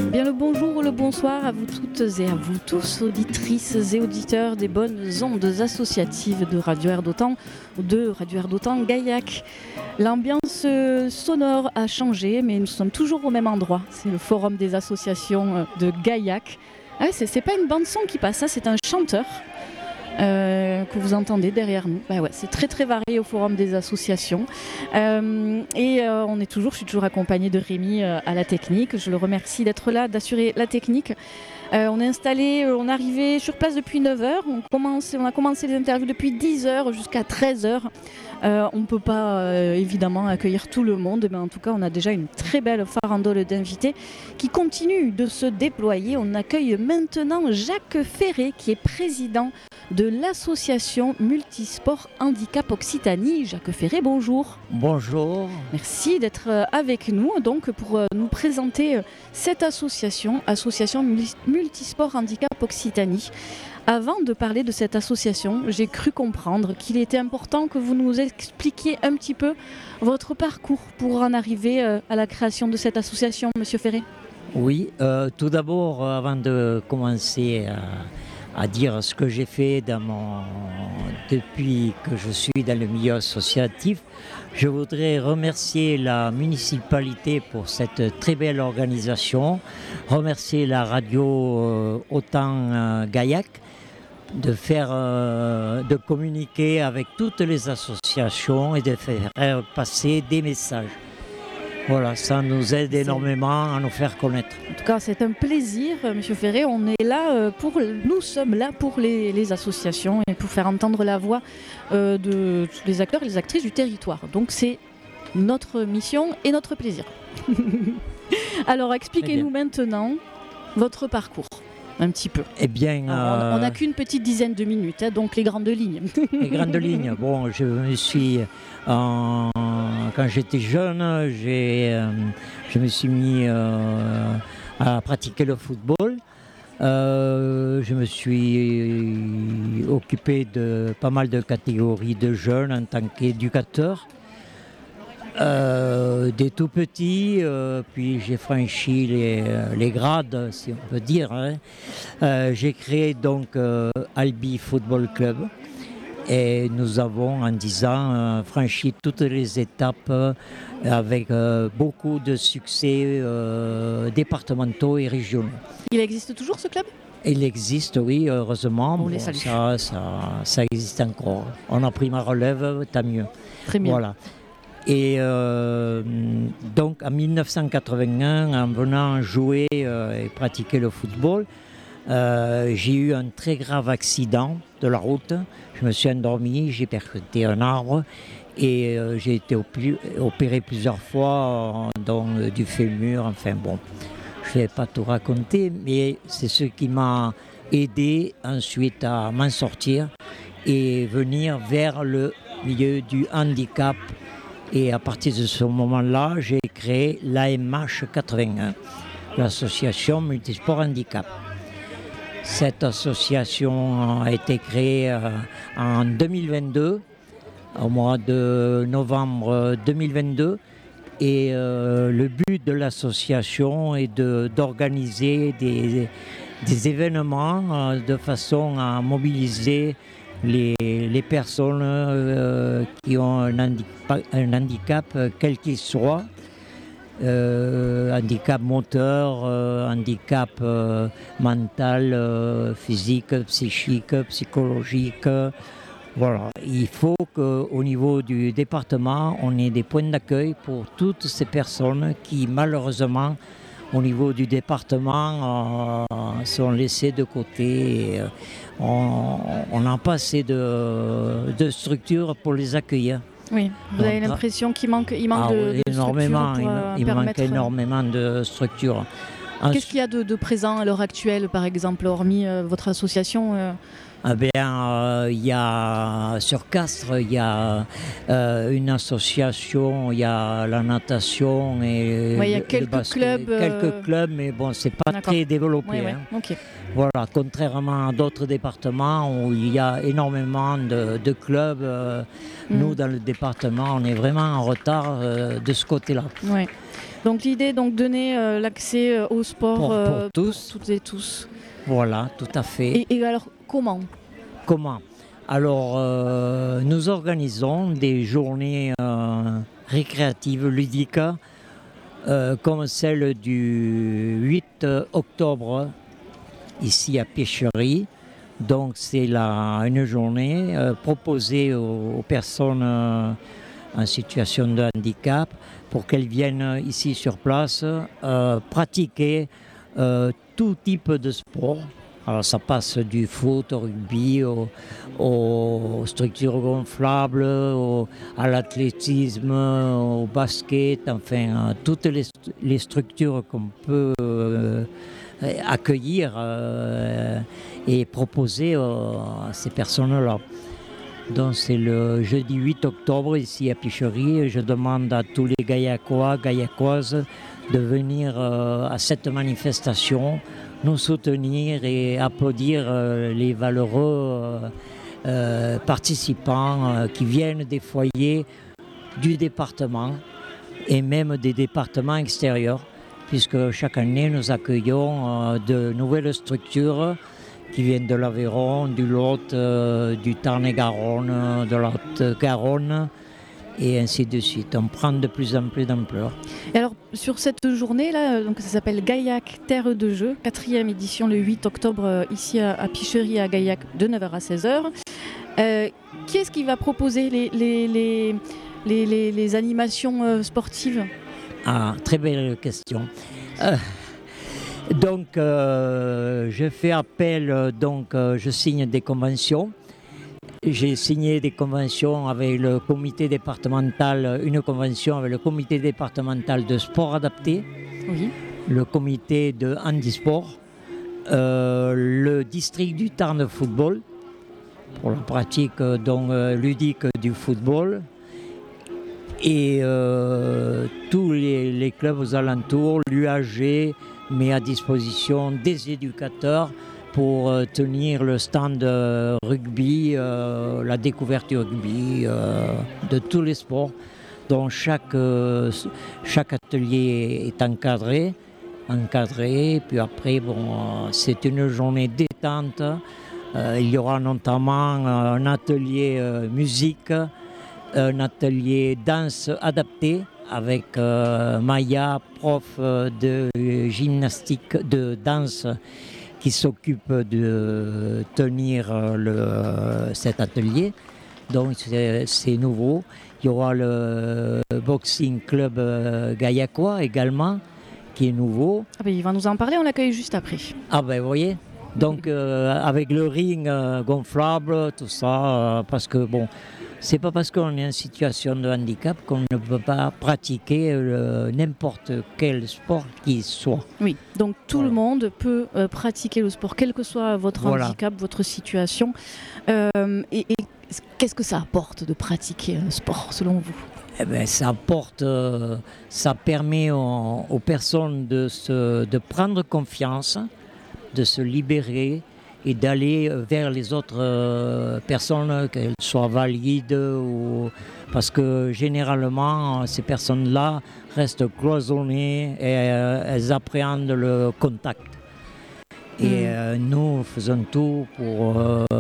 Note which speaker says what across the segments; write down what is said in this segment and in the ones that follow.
Speaker 1: Bien le bonjour ou le bonsoir à vous toutes et à vous tous, auditrices et auditeurs des bonnes ondes associatives de Radio Air d'Autan ou de Radio Air d'Autan Gaillac. L'ambiance sonore a changé, mais nous sommes toujours au même endroit. C'est le forum des associations de Gaillac. Ah, c'est pas une bande son qui passe, ça, c'est un chanteur. Que vous entendez derrière nous. C'est très très varié au forum des associations. Je suis toujours accompagnée de Rémi à la technique. Je le remercie d'être là, d'assurer la technique. On est arrivé sur place depuis 9h. On a commencé les interviews depuis 10h jusqu'à 13h. On ne peut pas évidemment accueillir tout le monde, mais en tout cas on a déjà une très belle farandole d'invités qui continue de se déployer. On accueille maintenant Jacques Ferré qui est président de l'association Multisport Handicap Occitanie. Jacques Ferré, bonjour.
Speaker 2: Bonjour.
Speaker 1: Merci d'être avec nous donc pour nous présenter cette association Multisport Handicap Occitanie. Avant de parler de cette association, j'ai cru comprendre qu'il était important que vous nous expliquiez un petit peu votre parcours pour en arriver à la création de cette association, Monsieur Ferré.
Speaker 2: Oui, tout d'abord, avant de commencer à dire ce que j'ai fait depuis que je suis dans le milieu associatif, je voudrais remercier la municipalité pour cette très belle organisation, remercier la radio Autan Gaillac, de communiquer avec toutes les associations et de faire passer des messages. Voilà, ça nous aide énormément à nous faire connaître.
Speaker 1: En tout cas, c'est un plaisir, Monsieur Ferré. Nous sommes là pour les associations et pour faire entendre la voix de tous les acteurs et les actrices du territoire. Donc c'est notre mission et notre plaisir. Alors, expliquez-nous maintenant votre parcours. Un petit peu.
Speaker 2: Eh bien,
Speaker 1: on n'a qu'une petite dizaine de minutes, donc les grandes lignes.
Speaker 2: Les grandes lignes. Bon, je me suis, quand j'étais jeune, je me suis mis à pratiquer le football. Je me suis occupé de pas mal de catégories de jeunes en tant qu'éducateur. Des tout petits, puis j'ai franchi les grades, si on peut dire. J'ai créé donc Albi Football Club et nous avons en 10 ans franchi toutes les étapes avec beaucoup de succès départementaux et régionaux.
Speaker 1: Il existe toujours ce club ?
Speaker 2: Il existe, oui, heureusement.
Speaker 1: On les salue.
Speaker 2: Ça existe encore. On a pris ma relève, tant mieux.
Speaker 1: Très bien.
Speaker 2: Voilà. Et donc en 1981, en venant jouer et pratiquer le football, j'ai eu un très grave accident de la route. Je me suis endormi, j'ai percuté un arbre et j'ai été opéré plusieurs fois, dont du fémur. Enfin bon, je ne vais pas tout raconter, mais c'est ce qui m'a aidé ensuite à m'en sortir et venir vers le milieu du handicap. Et à partir de ce moment-là, j'ai créé l'AMH 81, l'association Multisport Handicap. Cette association a été créée en 2022, au mois de novembre 2022. Et le but de l'association est d'organiser des événements de façon à mobiliser les personnes qui ont un handicap, quel qu'il soit, handicap moteur, handicap mental, physique, psychique, psychologique. Voilà. Il faut qu'au niveau du département, on ait des points d'accueil pour toutes ces personnes qui, malheureusement, au niveau du département, sont laissées de côté. Et, on n'a pas assez de structures pour les accueillir.
Speaker 1: Oui, vous avez l'impression qu'il manque de
Speaker 2: énormément,
Speaker 1: structures
Speaker 2: il manque énormément de structures.
Speaker 1: Qu'est-ce qu'il y a de présent à l'heure actuelle, par exemple, hormis votre association
Speaker 2: Eh bien, il y a sur Castres, il y a une association, il y a la natation et
Speaker 1: il y a quelques
Speaker 2: clubs, mais bon, c'est pas très développé.
Speaker 1: Okay.
Speaker 2: Voilà, contrairement à d'autres départements où il y a énormément de clubs, nous dans le département, on est vraiment en retard de ce côté-là.
Speaker 1: Ouais. Donc l'idée, donc donner l'accès au sport
Speaker 2: pour tous.
Speaker 1: toutes et tous.
Speaker 2: Voilà, tout à fait.
Speaker 1: Et alors comment?
Speaker 2: Comment? Alors, nous organisons des journées récréatives, ludiques, comme celle du 8 octobre, ici à Pêcherie. Donc, c'est une journée proposée aux personnes en situation de handicap pour qu'elles viennent ici sur place pratiquer tout type de sport. Alors ça passe du foot au rugby, aux structures gonflables, à l'athlétisme, au basket, enfin toutes les structures qu'on peut accueillir et proposer à ces personnes-là. Donc c'est le jeudi 8 octobre ici à Pêcherie. Je demande à tous les Gaillacois, Gaillacoises de venir à cette manifestation, nous soutenir et applaudir les valeureux participants qui viennent des foyers du département et même des départements extérieurs, puisque chaque année nous accueillons de nouvelles structures qui viennent de l'Aveyron, du Lot, du Tarn-et-Garonne, de la Haute-Garonne, et ainsi de suite. On prend de plus en plus d'ampleur.
Speaker 1: Et alors, sur cette journée-là, donc ça s'appelle Gaillac Terre de Jeux, 4e édition le 8 octobre, ici à Pêcherie à Gaillac, de 9h à 16h. Qui est-ce qui va proposer les animations sportives?
Speaker 2: Ah, très belle question. Donc, je fais appel, je signe des conventions. J'ai signé des conventions avec le comité départemental, une convention avec le comité départemental de sport adapté,
Speaker 1: Oui.
Speaker 2: le comité de handisport, le district du Tarn football, pour la pratique ludique du football, et tous les clubs aux alentours, l'UAG met à disposition des éducateurs pour tenir le stand rugby, la découverte du rugby, de tous les sports. Donc chaque atelier est encadré, puis après c'est une journée détente. Il y aura notamment un atelier musique, un atelier danse adaptée avec Maya, prof de gymnastique, de danse, qui s'occupe de tenir cet atelier. Donc c'est nouveau. Il y aura le boxing club gaillacois également, qui est nouveau.
Speaker 1: Ah ben, il va nous en parler, on l'accueille juste après.
Speaker 2: Ah ben vous voyez, donc avec le ring gonflable, tout ça, parce que bon, c'est pas parce qu'on est en situation de handicap qu'on ne peut pas pratiquer n'importe quel sport qu'il soit.
Speaker 1: Oui, donc tout le monde peut pratiquer le sport, quel que soit votre handicap, votre situation. Et qu'est-ce que ça apporte de pratiquer un sport, selon vous?
Speaker 2: Eh ben, ça permet aux personnes de prendre confiance, de se libérer et d'aller vers les autres personnes, qu'elles soient valides ou... Parce que généralement, ces personnes-là restent cloisonnées et elles appréhendent le contact. Et nous faisons tout pour,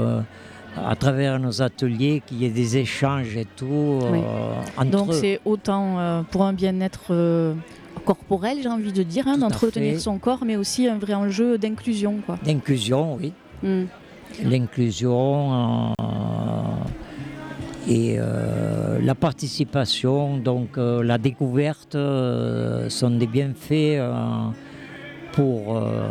Speaker 2: à travers nos ateliers, qu'il y ait des échanges et tout entre eux.
Speaker 1: Donc c'est autant pour un bien-être corporel, j'ai envie de dire, d'entretenir son corps, mais aussi un vrai enjeu d'inclusion, quoi.
Speaker 2: D'inclusion, oui. L'inclusion et la participation, donc la découverte sont des bienfaits pour